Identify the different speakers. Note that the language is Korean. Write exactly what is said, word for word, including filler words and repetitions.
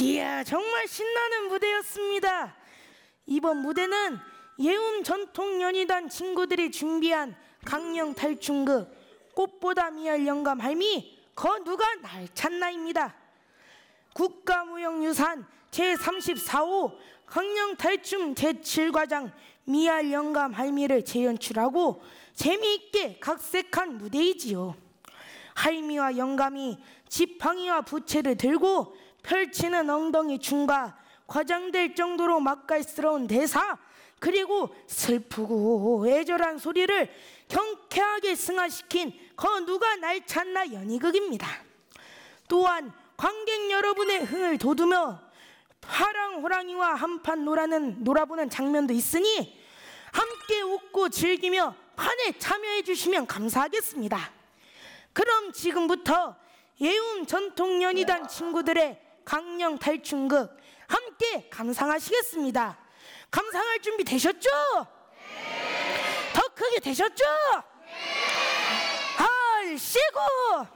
Speaker 1: 이야, 정말 신나는 무대였습니다. 이번 무대는 예움 전통연희단 친구들이 준비한 강령 탈춤극 꽃보다 미할 영감 할미 거 누가 날 찾나입니다. 국가무형유산 제삼십사 호 강령 탈춤 제칠 과장 미할 영감 할미를 재연출하고 재미있게 각색한 무대이지요. 할미와 영감이 지팡이와 부채를 들고 펼치는 엉덩이 춤과 과장될 정도로 맛깔스러운 대사, 그리고 슬프고 애절한 소리를 경쾌하게 승화시킨 거 누가 날 찾나 연희극입니다. 또한 관객 여러분의 흥을 돋우며 파랑호랑이와 한판 놀아는, 놀아보는 장면도 있으니 함께 웃고 즐기며 판에 참여해 주시면 감사하겠습니다. 그럼 지금부터 예움 전통연희단 친구들의 강령 탈춤극 함께 감상하시겠습니다. 감상할 준비 되셨죠? 네. 더 크게 되셨죠? 네. 얼씨구